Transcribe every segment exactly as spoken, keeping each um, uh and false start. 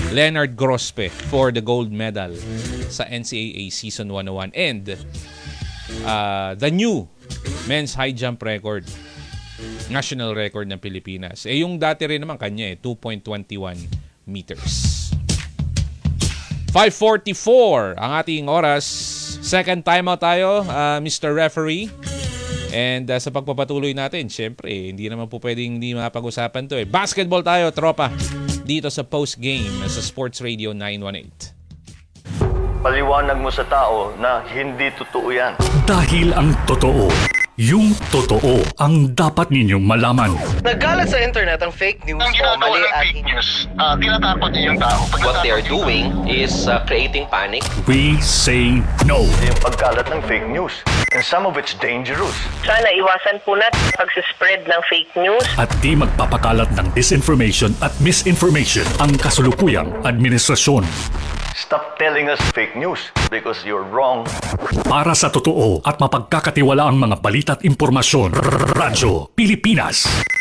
Leonard Grospe for the gold medal sa N C A A Season one oh one. And uh, the new men's high jump record, national record ng Pilipinas. Eh yung dati rin naman kanya eh, two point two one meters. five forty-four ang ating oras. Second timeout tayo, uh, Mister Referee. And uh, sa pagpapatuloy natin, syempre, hindi naman po pwedeng hindi mapag-usapan to eh. Basketball tayo, tropa. Dito sa post-game sa Sports Radio nine one eight. Paliwanag mo sa tao na hindi totoo yan. Dahil ang totoo, yung totoo ang dapat ninyong malaman. Nagkalat sa internet ang fake news ang o mali ng at fake news, uh, tinatakot niyo yung tao. Pag what they are doing is uh, creating panic. We say no. Yung pagkalat ng fake news. And some of it's dangerous. Sana iwasan po natin pag-spread ng fake news. At di magpapakalat ng disinformation at misinformation ang kasulukuyang administrasyon. Stop telling us fake news because you're wrong. Para sa totoo at mapagkakatiwalaang mga balita at impormasyon, Radyo Pilipinas.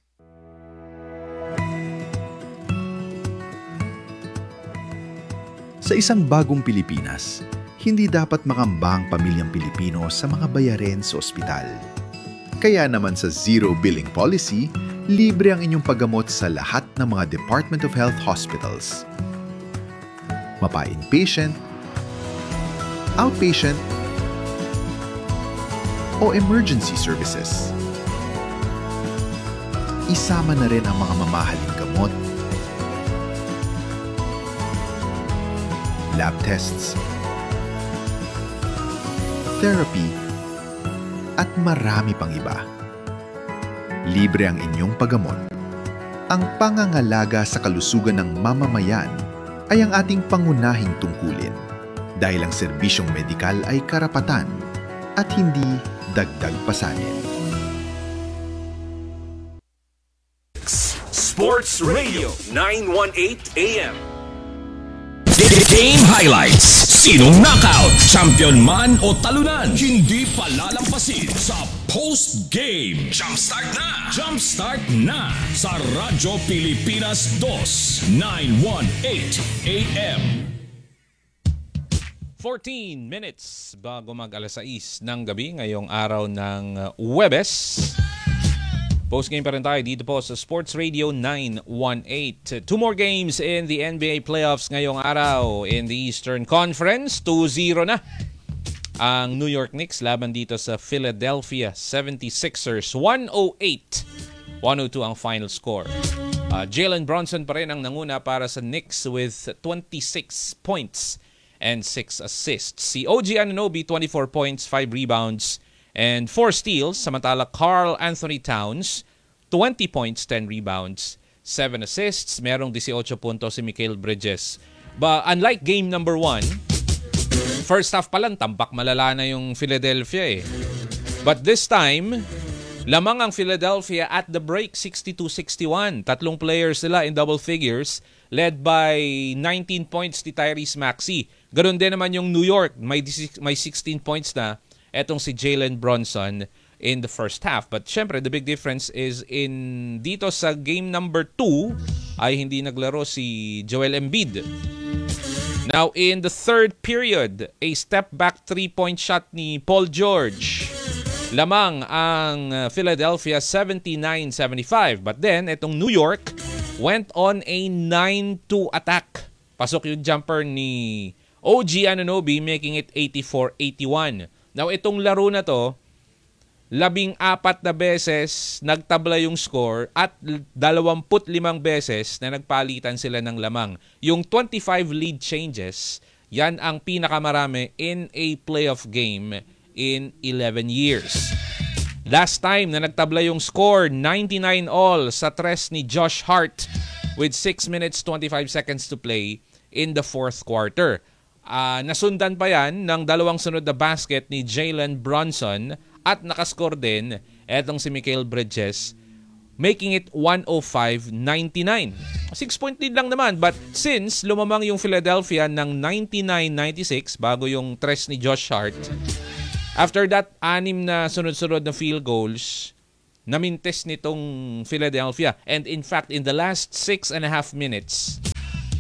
Sa isang bagong Pilipinas, hindi dapat makambang pamilyang Pilipino sa mga bayarin sa ospital. Kaya naman sa Zero Billing Policy, libre ang inyong paggamot sa lahat ng mga Department of Health hospitals. Mapa-inpatient, outpatient, o emergency services. Isama na rin ang mga mamahaling gamot, lab tests, therapy, at marami pang iba. Libre ang inyong paggamot. Ang pangangalaga sa kalusugan ng mamamayan ay ang ating pangunahing tungkulin dahil ang serbisyong medikal ay karapatan at hindi dagdag pasanin. Sports Radio nine one eight A M. Game highlights. Sinong knockout, champion man o talunan, hindi palalampasin sa post-game. Jumpstart na! Jumpstart na sa Radyo Pilipinas two nine one eight A M. fourteen minutes bago mag alas sais ng gabi ngayong araw ng Huwebes. Postgame pa rin tayo dito po sa Sports Radio nine one eight. Two more games in the N B A playoffs ngayong araw in the Eastern Conference. two zero na ang New York Knicks laban dito sa Philadelphia seventy-sixers. one oh eight one oh two ang final score. Uh, Jalen Brunson pa rin ang nanguna para sa Knicks with twenty-six points and six assists. Si O G Anunoby, twenty-four points, five rebounds, and four steals. Samantala, Karl Anthony Towns, twenty points, ten rebounds, seven assists. Merong eighteen puntos si Mikal Bridges. But unlike game number one, first half pa lang, tambak malala na yung Philadelphia eh. But this time, lamang ang Philadelphia at the break, sixty-two sixty-one. Tatlong players nila in double figures, led by nineteen points ni Tyrese Maxey. Ganon din naman yung New York, may, may sixteen points na etong si Jalen Brunson in the first half. But syempre, the big difference is in dito sa game number two ay hindi naglaro si Joel Embiid. Now, in the third period, a step-back three-point shot ni Paul George. Lamang ang Philadelphia seventy-nine seventy-five. But then, itong New York went on a nine two attack. Pasok yung jumper ni O G Anunoby, making it eighty-four eighty-one. Now, itong laro na to, labing apat na beses nagtabla yung score at dalawamput limang beses na nagpalitan sila ng lamang. Yung twenty-five lead changes, yan ang pinakamarami in a playoff game in eleven years. Last time na nagtabla yung score, ninety-nine all sa tres ni Josh Hart with six minutes twenty-five seconds to play in the fourth quarter. Uh, nasundan pa yan ng dalawang sunod na basket ni Jalen Brunson at nakascore din etong si Mikal Bridges, making it one oh five ninety-nine. Six-point lead lang naman, but since lumamang yung Philadelphia ng ninety-nine ninety-six bago yung tres ni Josh Hart, after that, anim na sunod-sunod na field goals, namintes nitong Philadelphia. And in fact, in the last six and a half minutes,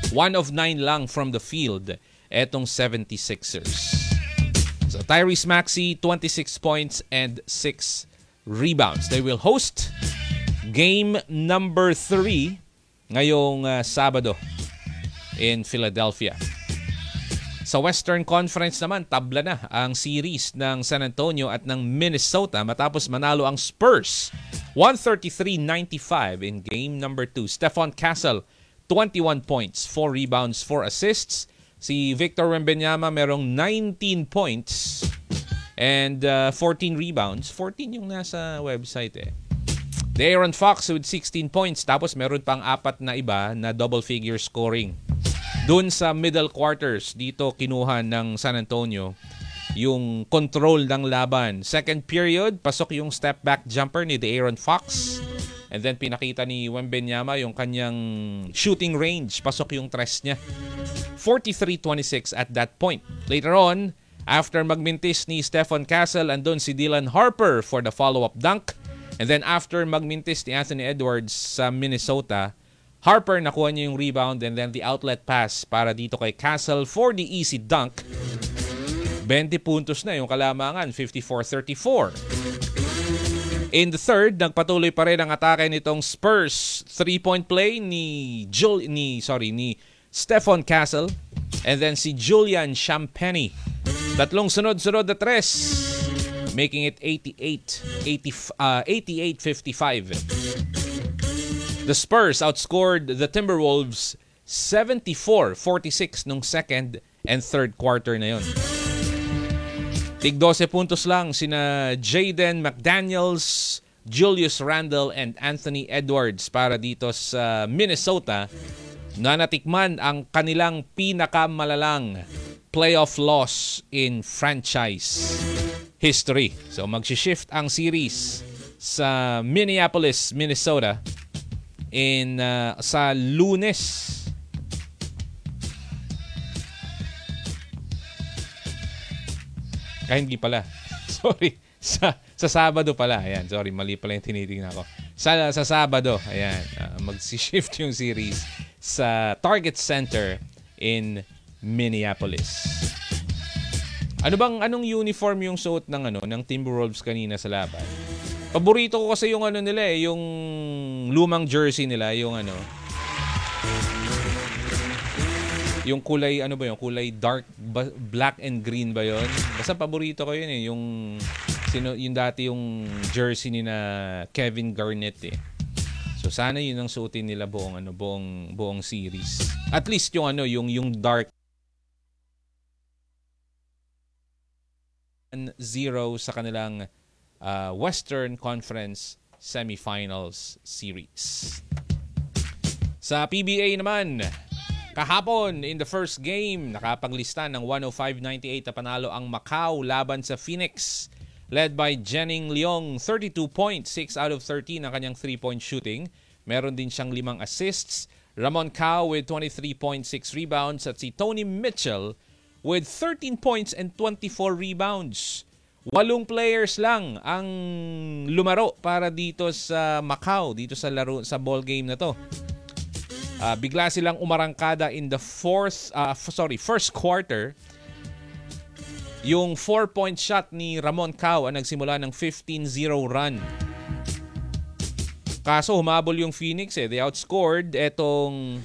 One of nine lang from the field, etong seventy-sixers. So Tyrese Maxey, twenty-six points and six rebounds. They will host game number three ngayong uh, Sabado in Philadelphia. Sa Western Conference naman, tabla na ang series ng San Antonio at ng Minnesota matapos manalo ang Spurs one thirty-three ninety-five in game number two. Stephon Castle, twenty-one points, four rebounds, four assists. Si Victor Wembanyama merong nineteen points and uh, fourteen rebounds. fourteen yung nasa website eh. De'Aaron Fox with sixteen points, tapos meron pang apat na iba na double figure scoring. Doon sa middle quarters, dito kinuha ng San Antonio yung control ng laban. Second period, pasok yung step back jumper ni De'Aaron Fox. And then pinakita ni Wembanyama yung kanyang shooting range. Pasok yung tres niya. forty-three twenty-six at that point. Later on, after magmintis ni Stephon Castle, andun si Dylan Harper for the follow-up dunk. And then after magmintis ni Anthony Edwards sa Minnesota, Harper nakuha niya yung rebound and then the outlet pass para dito kay Castle for the easy dunk. twenty puntos na yung kalamangan, fifty-four thirty-four. In the third, nagpatuloy pa rin ang atake nitong Spurs. Three-point play ni Jul ni sorry ni Stephon Castle and then si Julian Champagnie. Tatlong sunod-sunod na tres, making it eighty-eight fifty-five. The Spurs outscored the Timberwolves seventy-four forty-six nung second and third quarter na yon. Tig twelve puntos lang sina Jaden McDaniels, Julius Randle and Anthony Edwards para dito sa Minnesota na natikman ang kanilang pinakamalalang playoff loss in franchise history. So magsi-shift ang series sa Minneapolis, Minnesota in uh, sa Lunes. Ay, hindi pala. Sorry. Sa, sa Sabado pala. Ayan, sorry. Mali pala yung tinitingnan ko. Sa, sa Sabado, ayan, uh, mag-shift yung series sa Target Center in Minneapolis. Ano bang, anong uniform yung suot ng, ano, ng Timberwolves kanina sa laban? Paborito ko kasi yung ano nila eh, yung lumang jersey nila, yung ano, yung kulay, ano ba yun? Kulay dark, ba- black and green ba yun? Basta paborito ko yun eh. Yung, sino, yung dati yung jersey ni na Kevin Garnett eh. So sana yun ang suotin nila buong, ano, buong, buong series. At least yung ano, yung, yung dark zero sa kanilang uh, Western Conference Semifinals Series. Sa P B A naman, kahapon, in the first game, nakapaglista ng one oh five ninety-eight na panalo ang Macau laban sa Phoenix. Led by Jenning Leong, thirty-two points, six out of thirteen ang kanyang three-point shooting. Meron din siyang limang assists. Ramon Cao with twenty-three point six rebounds at si Tony Mitchell with thirteen points and twenty-four rebounds. Walong players lang ang lumaro para dito sa Macau, dito sa laro sa ball game na to. Uh, bigla silang umarangkada in the fourth, uh, f- sorry, first quarter. Yung four-point shot ni Ramon Cao ang nagsimula ng fifteen zero run. Kaso humabol yung Phoenix eh. They outscored etong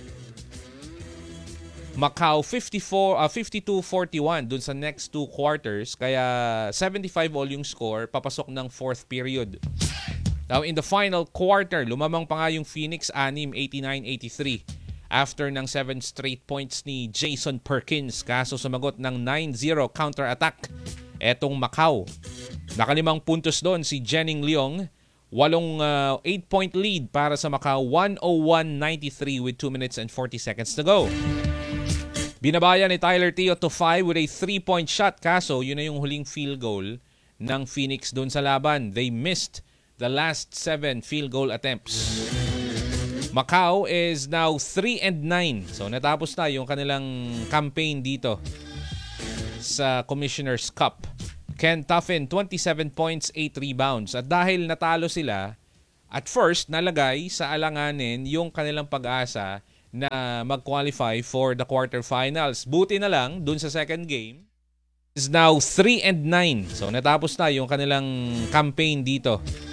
Macau fifty-four, uh, fifty-two forty-one dun sa next two quarters. Kaya seventy-five all yung score, papasok ng fourth period. Now, in the final quarter, lumamang pa nga yung Phoenix, anim, eighty-nine eighty-three. After ng seven straight points ni Jason Perkins. Kaso sumagot ng nine zero counter-attack etong Macau. Nakalimang puntos doon si Jenning Leong. Walong uh, eight-point lead para sa Macau, one oh one ninety-three with two minutes and forty seconds to go. Binabayan ni Tyler Teo to five with a three-point shot. Kaso, yun na yung huling field goal ng Phoenix doon sa laban. They missed the last seven field goal attempts. Macau is now three and nine. So natapos na yung kanilang campaign dito sa Commissioner's Cup. Ken Tuffin, twenty-seven points, eight rebounds. At dahil natalo sila, at first nalagay sa alanganin yung kanilang pag-asa na mag-qualify for the quarterfinals. Buti na lang, dun sa second game, is now three and nine. So natapos na yung kanilang campaign dito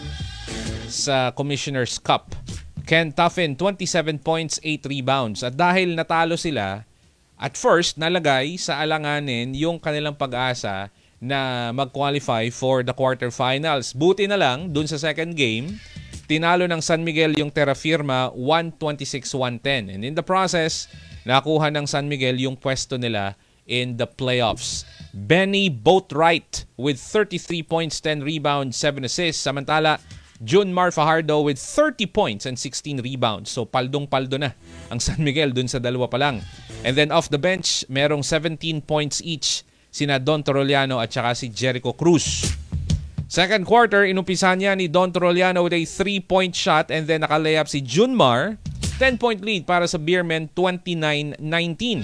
sa Commissioner's Cup. Ken Tuffin, twenty-seven points, eight rebounds. At dahil natalo sila, at first, nalagay sa alanganin yung kanilang pag-asa na mag-qualify for the quarterfinals. Buti na lang, dun sa second game, tinalo ng San Miguel yung Terra Firma one twenty-six one ten. And in the process, nakuha ng San Miguel yung pwesto nila in the playoffs. Benny Boatwright with thirty-three points, ten rebounds, seven assists. Samantala, Junmar Fajardo with thirty points and sixteen rebounds. So paldong-paldo na ang San Miguel dun sa dalawa pa lang. And then off the bench, merong seventeen points each sina Don Toroliano at saka si Jericho Cruz. Second quarter, inumpisahan niya ni Don Toroliano with a three-point shot and then naka-layup si Junmar. ten-point lead para sa Beermen, twenty-nine nineteen.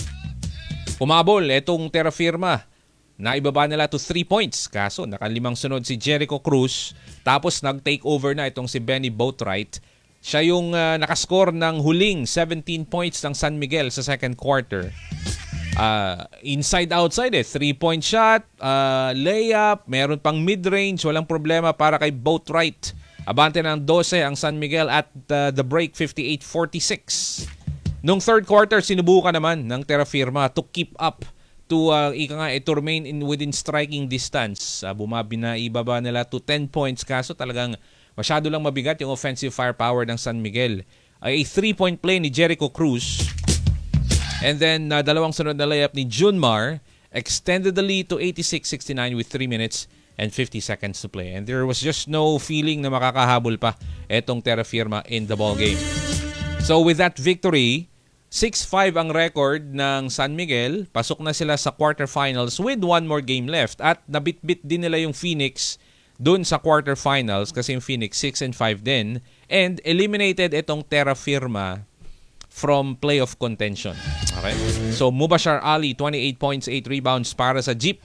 Pumabol itong Terra Firma. Naibaba nila to three points. Kaso nakalimang sunod si Jericho Cruz. Tapos nag-take over na itong si Benny Boatwright. Siya yung uh, nakascore ng huling seventeen points ng San Miguel sa second quarter. Uh, inside-outside eh. Three-point shot, uh, layup, meron pang mid-range, walang problema para kay Boatwright. Abante ng twelve ang San Miguel at uh, the break, fifty-eight forty-six. Nung third quarter, sinubukan naman ng Terra Firma to keep up, to uh, ika nga, eh, to remain in, within striking distance. Uh, bumabi na ibaba nila to ten points, kaso talagang masyado lang mabigat yung offensive firepower ng San Miguel. Uh, a three-point play ni Jericho Cruz. And then, uh, dalawang sunod na layup ni Junmar extended the lead to eighty-six sixty-nine with three minutes and fifty seconds to play. And there was just no feeling na makakahabol pa etong Terra Firma in the ball game. So with that victory, six five ang record ng San Miguel. Pasok na sila sa quarterfinals with one more game left. At nabitbit din nila yung Phoenix dun sa quarterfinals kasi yung Phoenix six and five din. And eliminated itong Terra Firma from playoff contention. Okay? So, Mubashar Ali, twenty-eight points, eight rebounds para sa Jeep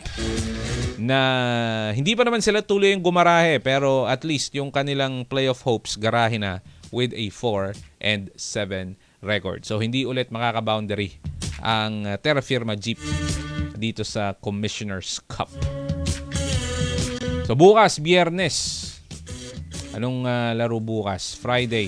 na hindi pa naman sila tuloy yung gumarahe pero at least yung kanilang playoff hopes garahe na with a four and seven record. So, hindi ulit makaka-boundary ang Terra Firma Jeep dito sa Commissioner's Cup. So, bukas, Biyernes. Anong uh, laro bukas? Friday.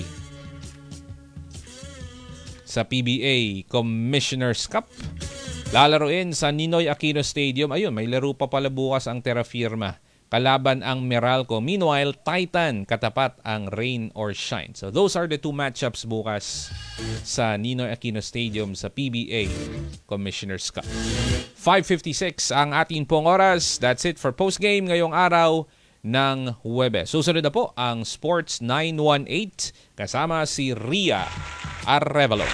Sa P B A Commissioner's Cup. Lalaroin sa Ninoy Aquino Stadium. Ayun, may laro pa pala bukas ang Terra Firma. Kalaban ang Meralco. Meanwhile, Titan katapat ang Rain or Shine. So those are the two matchups bukas sa Ninoy Aquino Stadium sa P B A Commissioner's Cup. five fifty-six ang ating pong oras. That's it for postgame ngayong araw ng Huwebes. Susunod na po ang Sports nine one eight kasama si Ria Arevalo.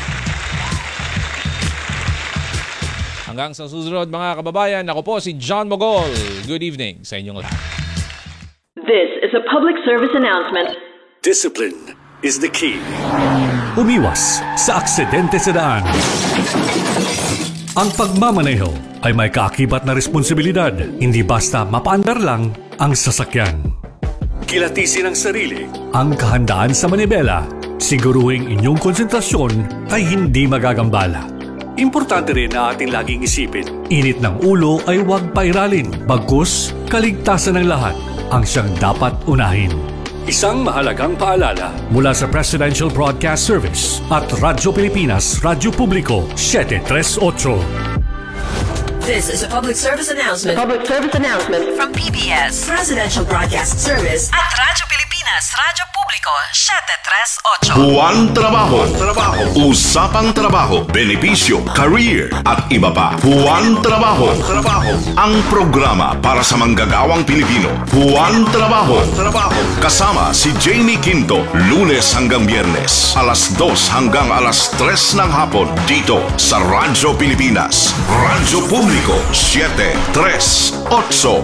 Hanggang sa susunod mga kababayan, ako po si John Mogol. Good evening sa inyong lahat. This is a public service announcement. Discipline is the key. Umiwas sa aksidente sa daan. Ang pagmamaneho ay may kaakibat na responsibilidad. Hindi basta mapaandar lang ang sasakyan. Kilatisin ang sarili, ang kahandaan sa manibela. Siguruhing inyong konsentrasyon ay hindi magagambala. Importante rin na ating laging isipin, init ng ulo ay huwag pairalin. Bagkus, kaligtasan ng lahat ang siyang dapat unahin. Isang mahalagang paalala mula sa Presidential Broadcast Service at Radyo Pilipinas, Radyo Publiko, seven thirty-eight. This is a public service announcement. A public service announcement From P B S Presidential Broadcast Service at Radyo Pilipinas, Radyo Publiko, seven thirty-eight. Buwan trabaho, trabaho, usapang trabaho, benepisyo, career at iba pa. Buwan trabaho, trabaho, ang programa para sa manggagawang Pilipino. Buwan trabaho, trabaho, kasama si Jamie Quinto, Lunes hanggang Biyernes, alas dos hanggang alas tres ng hapon dito sa Radyo Pilipinas, Radyo Publiko, seven thirty-eight.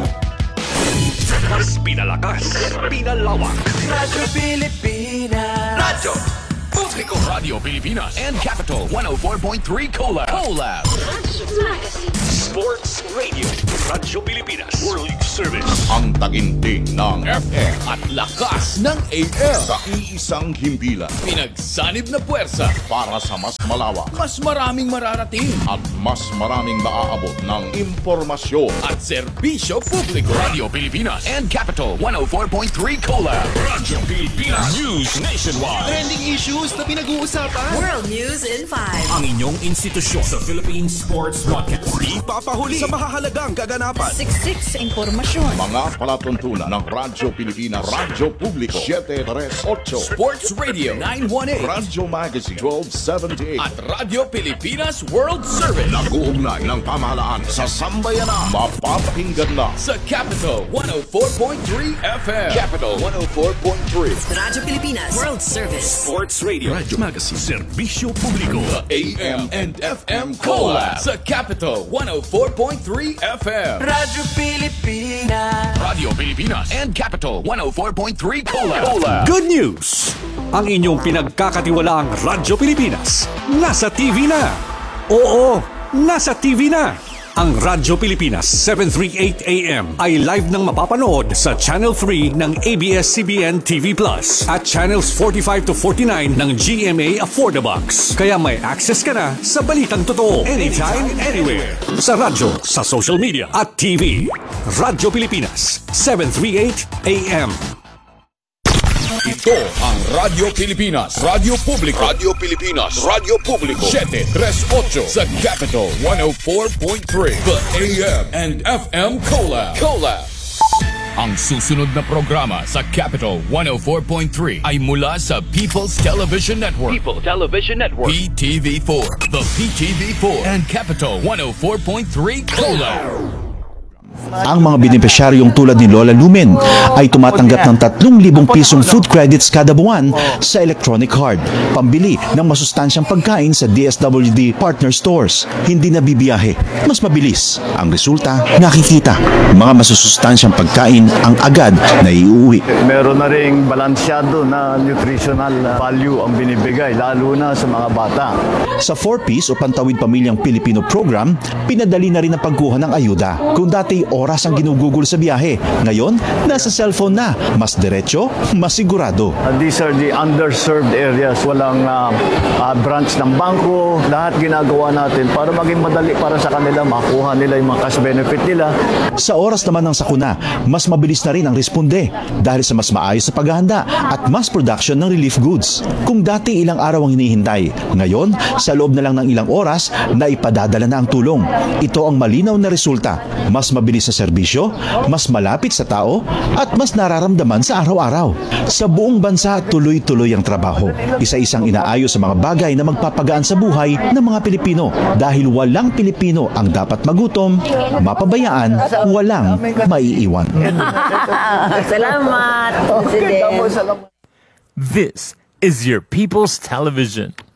Mas pinalakas, pinalawak. Radyo Pilipinas. Radyo Publico, Radio Pilipinas, and Capital one oh four point three Collab. Collab. Sports Radio. Radyo Pilipinas. World Service. Ang taginting ng F M at lakas ng A M. sa iisang himpilan Pinagsanib na puwersa para sa mas malawak mas maraming mararating at mas maraming maaabot ng impormasyon. at serbisyo publiko. Radio Pilipinas and Capital one oh four point three Collab. Radyo Pilipinas News Nationwide. Trending issues na pinag-uusapan. World News in five. Ang inyong institusyon sa Philippine Sports Podcast. Ipapahuli sa mahahalagang kaganapan. Siksik sa impormasyon. Mga palatuntunan ng Radyo Pilipinas, Radyo Publiko, seven three eight, Sports Radio nine one eight Radyo Magazine, twelve seventy-eight, at Radio Pilipinas World Service nag-uugnay ng pamahalaan sa sambayanan. Mapapakinggan na sa Capital one oh four point three F M. Capital one oh four point three Radyo Pilipinas World Service. Sports Radio Radyo Magazine. Serbisyo publiko. A M and F M Collab sa Capital one oh four point three F M. Radyo Pilipinas. Radio Pilipinas and Capital one oh four point three Collab. Collab. Good news! Ang inyong pinagkakatiwalaang Radyo Pilipinas nasa T V na. Oo, nasa T V na. Ang Radyo Pilipinas seven thirty-eight A M ay live nang mapapanood sa Channel three ng A B S C B N T V Plus at Channels forty-five to forty-nine ng G M A Affordabox. Kaya may access ka na sa balitang totoo anytime, anywhere. Sa radyo, sa social media at T V. Radyo Pilipinas seven thirty-eight A M. Ito ang Radyo Pilipinas, Radyo Publiko. Radyo Pilipinas, Radyo Publiko, seven thirty-eight sa Capital one oh four point three. The A M and F M Collab. Collab. Ang susunod na programa sa Capital one oh four point three ay mula sa People's Television Network. People Television Network. P T V four. The P T V four and Capital one oh four point three Collab. Ang mga benepisyaryong tulad ni Lola Lumen ay tumatanggap ng tatlong libong pisong food credits kada buwan sa electronic card. Pambili ng masustansyang pagkain sa D S W D partner stores. Hindi na bibiyahe. Mas mabilis. Ang resulta, nakikita. Mga masusustansyang pagkain ang agad na iuwi. Meron na ring balansyado na nutritional value ang binibigay, lalo na sa mga bata. Sa four piece o Pantawid Pamilyang Pilipino program, pinadali na rin ang pagkuha ng ayuda. Kung dati oras ang ginugugol sa biyahe, ngayon nasa cellphone na. Mas diretso, mas sigurado. Uh, these are the underserved areas. Walang uh, uh, branch ng bangko. Lahat ginagawa natin para maging madali para sa kanila, makuha nila yung mga cash benefit nila. Sa oras naman ng sakuna, mas mabilis na rin ang responde dahil sa mas maayos na paghahanda at mass production ng relief goods. Kung dati ilang araw ang hinihintay, ngayon sa loob na lang ng ilang oras na ipadadala na ang tulong. Ito ang malinaw na resulta. Mas mabilis sa serbisyo, mas malapit sa tao, at mas nararamdaman sa araw-araw. Sa buong bansa, tuloy-tuloy ang trabaho. Isa-isang inaayos sa mga bagay na magpapagaan sa buhay ng mga Pilipino. Dahil walang Pilipino ang dapat magutom, mapabayaan, walang maiiwan. Salamat. This is your People's Television.